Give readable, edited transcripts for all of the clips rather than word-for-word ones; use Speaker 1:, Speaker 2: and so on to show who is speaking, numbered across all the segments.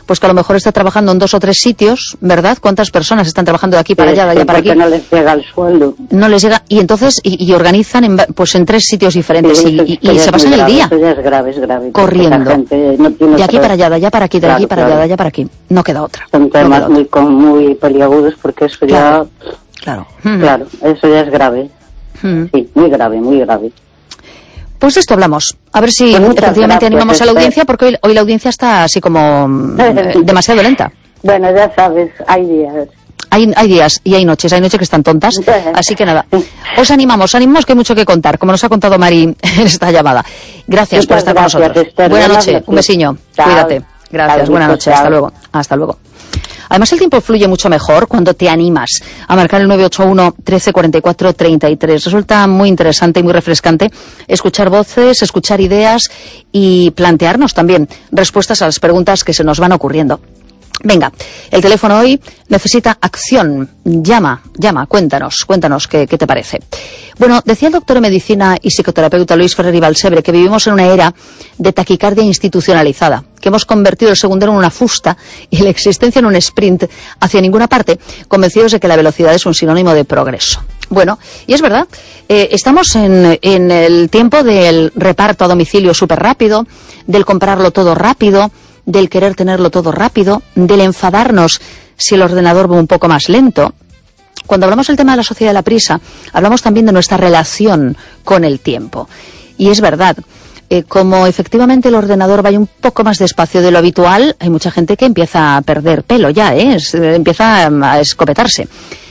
Speaker 1: pues que a lo mejor está trabajando en 2 o 3 sitios, ¿verdad? ¿Cuántas personas están trabajando de aquí para allá, de allá para aquí?
Speaker 2: No les llega el sueldo.
Speaker 1: No les llega, y entonces, y organizan en 3 sitios diferentes, y se pasan el día.
Speaker 2: Eso ya es grave.
Speaker 1: Corriendo.
Speaker 2: No tiene
Speaker 1: de aquí para allá, de allá para aquí, de aquí para allá, de allá para aquí. No queda otra.
Speaker 2: Son temas muy peliagudos, porque eso ya...
Speaker 1: Claro.
Speaker 2: Claro, eso ya es grave. Sí, muy grave.
Speaker 1: Pues de esto hablamos. A ver si efectivamente animamos a la audiencia, porque hoy la audiencia está así como demasiado lenta.
Speaker 2: Bueno, ya sabes, hay días.
Speaker 1: Hay días y hay noches que están tontas, así que nada, os animamos que hay mucho que contar, como nos ha contado Mari en esta llamada. Gracias por estar con nosotros.
Speaker 2: Esther,
Speaker 1: buenas noches, un besiño, cuídate. Gracias, buenas noches, hasta luego. Además, el tiempo fluye mucho mejor cuando te animas a marcar el 981 13 44 33. Resulta muy interesante y muy refrescante escuchar voces, escuchar ideas y plantearnos también respuestas a las preguntas que se nos van ocurriendo. Venga, el teléfono hoy necesita acción. Llama, cuéntanos qué te parece. Bueno, decía el doctor en medicina y psicoterapeuta Luis Ferrer y Balsebre que vivimos en una era de taquicardia institucionalizada, que hemos convertido el segundero en una fusta y la existencia en un sprint hacia ninguna parte, convencidos de que la velocidad es un sinónimo de progreso. Bueno, y es verdad, estamos en el tiempo del reparto a domicilio súper rápido, del comprarlo todo rápido, del querer tenerlo todo rápido, del enfadarnos si el ordenador va un poco más lento. Cuando hablamos del tema de la sociedad de la prisa, hablamos también de nuestra relación con el tiempo. Y es verdad, como efectivamente el ordenador vaya un poco más despacio de lo habitual, hay mucha gente que empieza a perder pelo ya, empieza a escopetarse.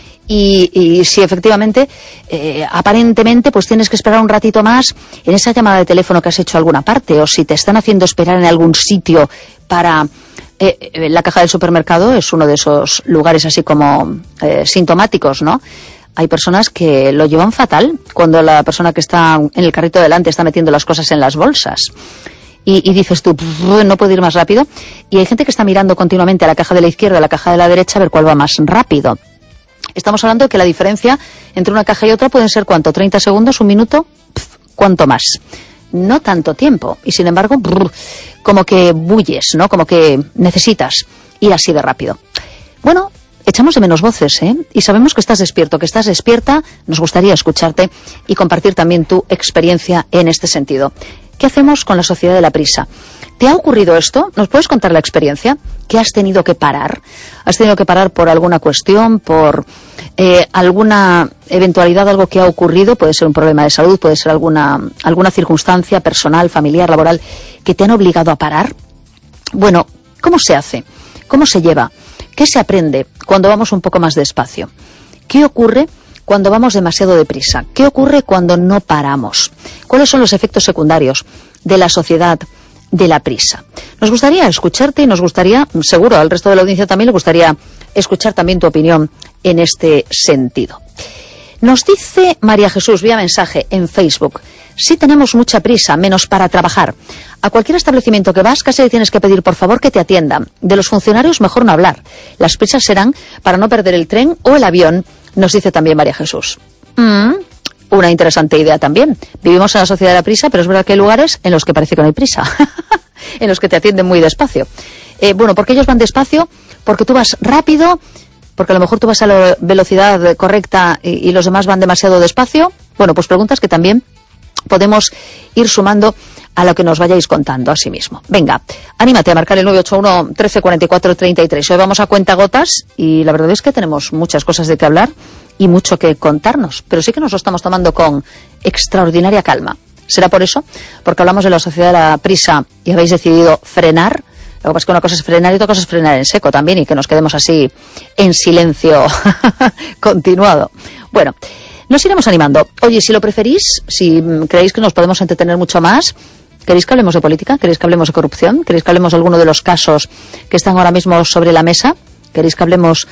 Speaker 1: Y si efectivamente, aparentemente, pues tienes que esperar un ratito más en esa llamada de teléfono que has hecho a alguna parte, o si te están haciendo esperar en algún sitio para... la caja del supermercado es uno de esos lugares así como sintomáticos, ¿no? Hay personas que lo llevan fatal cuando la persona que está en el carrito de delante está metiendo las cosas en las bolsas. Y dices tú, no puedo ir más rápido. Y hay gente que está mirando continuamente a la caja de la izquierda, a la caja de la derecha, a ver cuál va más rápido. Estamos hablando de que la diferencia entre una caja y otra pueden ser, ¿cuánto? ¿30 segundos? ¿1 minuto? ¿Cuánto más? No tanto tiempo. Y sin embargo, como que bulles, ¿no? Como que necesitas ir así de rápido. Bueno, echamos de menos voces, y sabemos que estás despierto, que estás despierta. Nos gustaría escucharte y compartir también tu experiencia en este sentido. ¿Qué hacemos con la sociedad de la prisa? ¿Te ha ocurrido esto? ¿Nos puedes contar la experiencia? ¿Qué has tenido que parar? ¿Has tenido que parar por alguna cuestión, por alguna eventualidad, algo que ha ocurrido? Puede ser un problema de salud, puede ser alguna circunstancia personal, familiar, laboral, que te han obligado a parar. Bueno, ¿cómo se hace? ¿Cómo se lleva? ¿Qué se aprende cuando vamos un poco más despacio? ¿Qué ocurre cuando vamos demasiado deprisa? ¿Qué ocurre cuando no paramos? ¿Cuáles son los efectos secundarios de la sociedad de la prisa? Nos gustaría escucharte y nos gustaría, seguro al resto de la audiencia también le gustaría escuchar también tu opinión en este sentido. Nos dice María Jesús vía mensaje en Facebook: sí tenemos mucha prisa, menos para trabajar. A cualquier establecimiento que vas casi le tienes que pedir por favor que te atiendan. De los funcionarios mejor no hablar. Las prisas serán para no perder el tren o el avión, nos dice también María Jesús. Una interesante idea también. Vivimos en la sociedad de la prisa, pero es verdad que hay lugares en los que parece que no hay prisa, en los que te atienden muy despacio. Bueno, ¿por qué ellos van despacio? Porque tú vas rápido, porque a lo mejor tú vas a la velocidad correcta y los demás van demasiado despacio. Bueno, pues preguntas que también podemos ir sumando a lo que nos vayáis contando a sí mismo. Venga, anímate a marcar el 981 13 44 33. Hoy vamos a cuentagotas y la verdad es que tenemos muchas cosas de que hablar y mucho que contarnos, pero sí que nos lo estamos tomando con extraordinaria calma. ¿Será por eso? Porque hablamos de la sociedad de la prisa y habéis decidido frenar. Lo que pasa es que una cosa es frenar y otra cosa es frenar en seco también y que nos quedemos así en silencio continuado. Bueno, nos iremos animando. Oye, si lo preferís, si creéis que nos podemos entretener mucho más, ¿queréis que hablemos de política? ¿Queréis que hablemos de corrupción? ¿Queréis que hablemos de alguno de los casos que están ahora mismo sobre la mesa? ¿Queréis que hablemos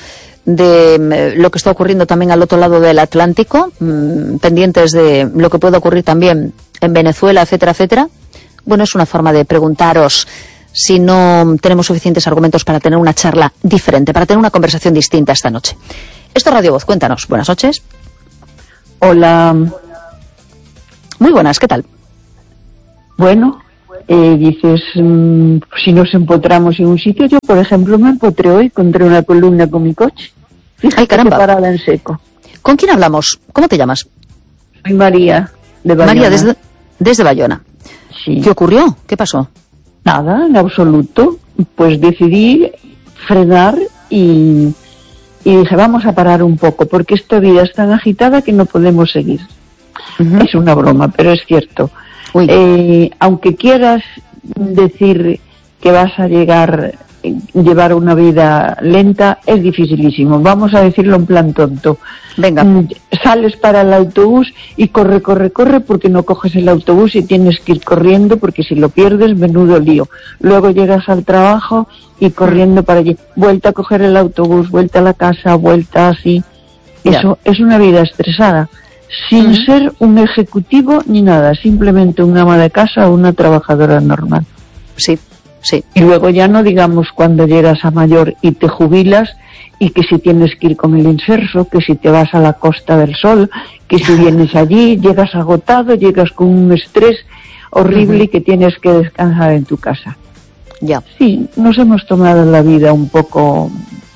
Speaker 1: de lo que está ocurriendo también al otro lado del Atlántico? Pendientes de lo que puede ocurrir también en Venezuela, etcétera, etcétera. Bueno, es una forma de preguntaros si no tenemos suficientes argumentos para tener una charla diferente, para tener una conversación distinta esta noche. Esto es Radio Voz, cuéntanos. Buenas noches.
Speaker 3: Hola.
Speaker 1: Muy buenas, ¿qué tal?
Speaker 3: Bueno, dices, si nos empotramos en un sitio, yo por ejemplo me empotré hoy contra una columna con mi coche. Fíjate,
Speaker 1: ay, caramba.
Speaker 3: parada en seco.
Speaker 1: ¿Con quién hablamos? ¿Cómo te llamas?
Speaker 3: Soy María, de Bayona.
Speaker 1: María, desde Bayona.
Speaker 3: Sí.
Speaker 1: ¿Qué ocurrió? ¿Qué pasó?
Speaker 3: Nada, en absoluto. Pues decidí frenar y dije, vamos a parar un poco, porque esta vida es tan agitada que no podemos seguir. Es una broma, pero es cierto. Aunque quieras decir que vas a llevar una vida lenta, es dificilísimo. Vamos a decirlo en plan tonto.
Speaker 1: Venga.
Speaker 3: Sales para el autobús y corre, porque no coges el autobús y tienes que ir corriendo, porque si lo pierdes, menudo lío. Luego llegas al trabajo y corriendo para allí. Vuelta a coger el autobús, vuelta a la casa, vuelta así. Eso es una vida estresada. Sin ser un ejecutivo ni nada, simplemente un ama de casa o una trabajadora normal.
Speaker 1: Sí, sí.
Speaker 3: Y luego ya no digamos cuando llegas a mayor y te jubilas, y que si tienes que ir con el inserso, que si te vas a la Costa del Sol, que si vienes allí, llegas agotado, llegas con un estrés horrible y que tienes que descansar en tu casa.
Speaker 1: Ya.
Speaker 3: Sí, nos hemos tomado la vida un poco...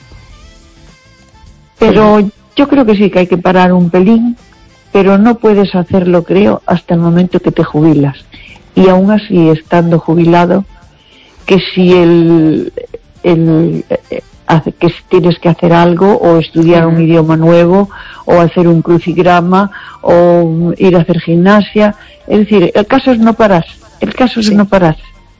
Speaker 3: Pero yo creo que sí que hay que parar un pelín, pero no puedes hacerlo, creo, hasta el momento que te jubilas. Y aún así, estando jubilado, que si que si tienes que hacer algo, o estudiar un idioma nuevo, o hacer un crucigrama, o ir a hacer gimnasia, es decir, el caso es no parar, es no parar.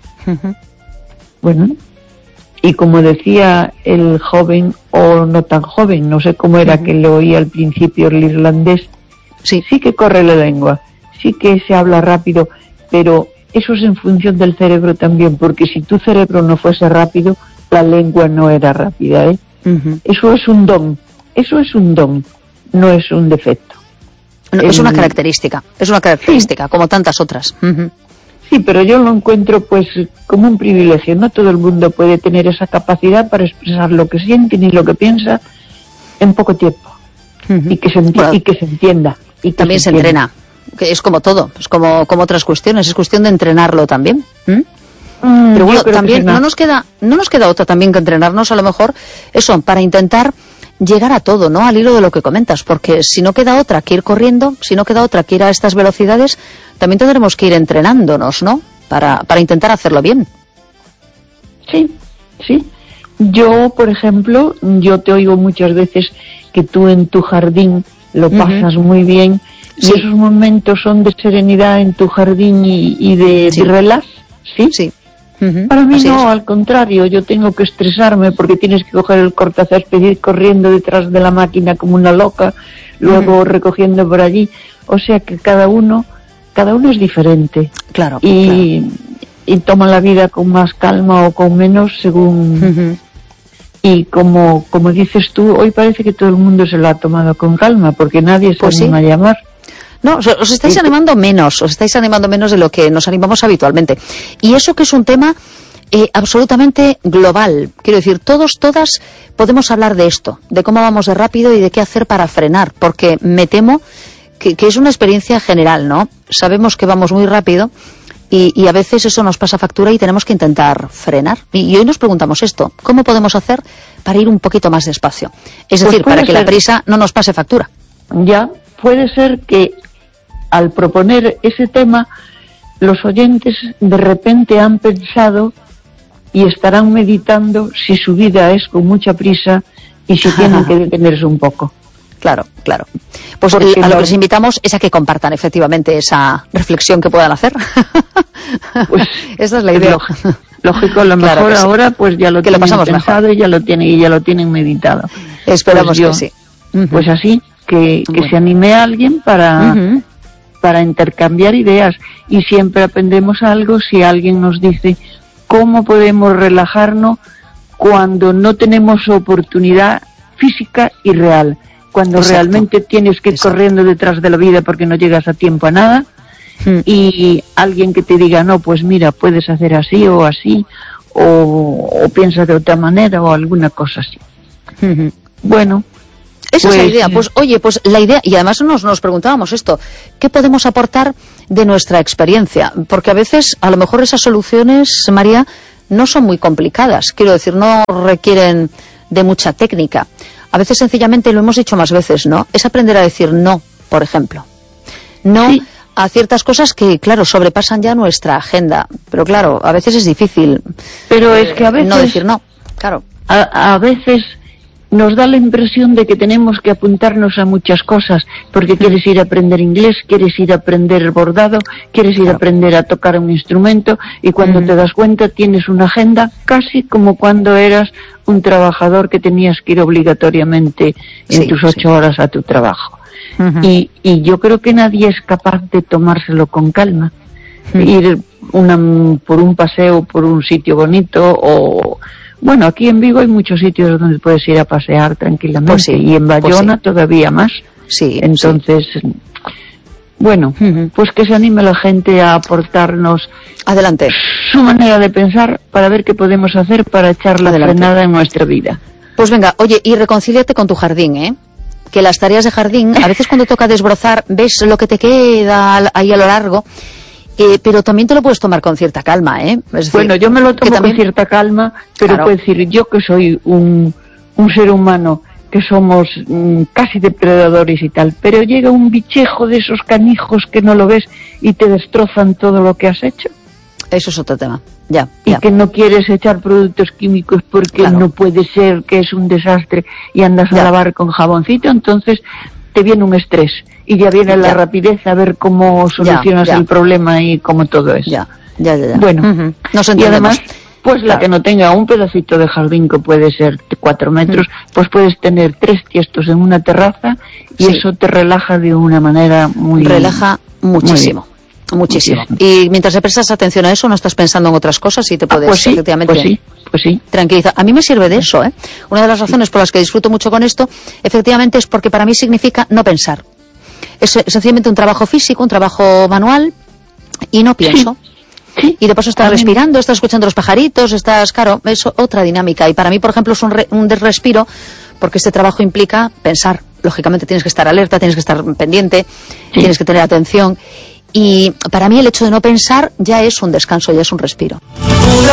Speaker 3: Bueno, y como decía el joven, o no tan joven, no sé cómo era que le oía al principio el irlandés, sí que corre la lengua, sí que se habla rápido, pero eso es en función del cerebro también, porque si tu cerebro no fuese rápido, la lengua no era rápida, ¿eh? Eso es un don, no es un defecto.
Speaker 1: No, es una característica, como tantas otras.
Speaker 3: Sí, pero yo lo encuentro pues como un privilegio. No todo el mundo puede tener esa capacidad para expresar lo que siente ni lo que piensa en poco tiempo. Y que se entienda. Y que
Speaker 1: también se entrena, que es como todo, es como otras cuestiones, es cuestión de entrenarlo también. Pero bueno, también no nos queda otra también que entrenarnos, a lo mejor, eso, para intentar llegar a todo, ¿no? Al hilo de lo que comentas, porque si no queda otra que ir corriendo, si no queda otra que ir a estas velocidades, también tendremos que ir entrenándonos, ¿no? Para intentar hacerlo bien.
Speaker 3: Sí. Yo, por ejemplo, yo te oigo muchas veces que tú en tu jardín lo pasas muy bien, y esos momentos son de serenidad en tu jardín y de relax, ¿sí? Sí. Para mí así no, es. Al contrario, yo tengo que estresarme porque tienes que coger el cortacésped y ir corriendo detrás de la máquina como una loca, luego recogiendo por allí, o sea que cada uno es diferente.
Speaker 1: Claro.
Speaker 3: Y toma la vida con más calma o con menos según... Y como dices tú, hoy parece que todo el mundo se lo ha tomado con calma porque nadie se anima a llamar.
Speaker 1: No, os estáis animando menos de lo que nos animamos habitualmente. Y eso que es un tema absolutamente global. Quiero decir, todas podemos hablar de esto, de cómo vamos de rápido y de qué hacer para frenar, porque me temo que es una experiencia general, ¿no? Sabemos que vamos muy rápido y a veces eso nos pasa factura y tenemos que intentar frenar. Y hoy nos preguntamos esto, ¿cómo podemos hacer para ir un poquito más despacio? Es decir, para que la prisa no nos pase factura.
Speaker 3: Ya, puede ser que al proponer ese tema, los oyentes de repente han pensado y estarán meditando si su vida es con mucha prisa y si tienen que detenerse un poco.
Speaker 1: Claro. Pues a lo que les invitamos es a que compartan efectivamente esa reflexión que puedan hacer. Pues esa es la idea.
Speaker 3: Lógico, a lo mejor ahora pues ya lo tienen pensado mejor. y ya lo tienen meditado.
Speaker 1: Esperamos pues que sí.
Speaker 3: Pues así, que se anime a alguien para intercambiar ideas, y siempre aprendemos algo si alguien nos dice cómo podemos relajarnos cuando no tenemos oportunidad física y real, cuando realmente tienes que ir corriendo detrás de la vida porque no llegas a tiempo a nada, y alguien que te diga, no, pues mira, puedes hacer así, o piensa de otra manera, o alguna cosa así. Bueno,
Speaker 1: Esa es la idea. Pues oye, pues la idea, y además nos preguntábamos esto, ¿qué podemos aportar de nuestra experiencia? Porque a veces, a lo mejor esas soluciones, María, no son muy complicadas. Quiero decir, no requieren de mucha técnica. A veces sencillamente, lo hemos dicho más veces, ¿no? Es aprender a decir no, por ejemplo. No a ciertas cosas que, claro, sobrepasan ya nuestra agenda. Pero claro, a veces es difícil.
Speaker 3: Pero es que a veces
Speaker 1: no decir no, claro.
Speaker 3: A veces nos da la impresión de que tenemos que apuntarnos a muchas cosas, porque quieres ir a aprender inglés, quieres ir a aprender bordado, quieres ir a aprender a tocar un instrumento, y cuando te das cuenta tienes una agenda casi como cuando eras un trabajador que tenías que ir obligatoriamente en tus 8 horas a tu trabajo. Y yo creo que nadie es capaz de tomárselo con calma. Ir por un paseo, por un sitio bonito, o... Bueno, aquí en Vigo hay muchos sitios donde puedes ir a pasear tranquilamente, pues y en Bayona todavía más.
Speaker 1: Sí.
Speaker 3: Entonces, bueno, pues que se anime la gente a aportarnos
Speaker 1: adelante
Speaker 3: su manera de pensar para ver qué podemos hacer para echar la frenada en nuestra vida.
Speaker 1: Pues venga, oye, y reconcíliate con tu jardín, ¿eh? Que las tareas de jardín, a veces cuando toca desbrozar, ves lo que te queda ahí a lo largo, pero también te lo puedes tomar con cierta calma, ¿eh? Es decir,
Speaker 3: bueno, yo me lo tomo con cierta calma, pero puedo decir, yo que soy un ser humano, que somos casi depredadores y tal, pero llega un bichejo de esos canijos que no lo ves y te destrozan todo lo que has hecho.
Speaker 1: Eso es otro tema, ya.
Speaker 3: Y que no quieres echar productos químicos porque no puede ser, que es un desastre, y andas a lavar con jaboncito, entonces te viene un estrés y ya viene la rapidez a ver cómo solucionas el problema y cómo todo es. Ya. Bueno, y además, pues la que no tenga un pedacito de jardín que puede ser 4 metros, pues puedes tener 3 tiestos en una terraza y eso te relaja de una manera muy...
Speaker 1: Relaja muchísimo. Muchísimo. Y mientras le prestas atención a eso, no estás pensando en otras cosas y te puedes efectivamente tranquilizar. A mí me sirve de eso, ¿eh? Una de las razones por las que disfruto mucho con esto, efectivamente, es porque para mí significa no pensar. Es sencillamente un trabajo físico, un trabajo manual, y no pienso. Y de paso estás respirando, estás escuchando los pajaritos, claro, es otra dinámica. Y para mí, por ejemplo, es un respiro, porque este trabajo implica pensar. Lógicamente tienes que estar alerta, tienes que estar pendiente, tienes que tener atención. Y para mí el hecho de no pensar ya es un descanso, ya es un respiro.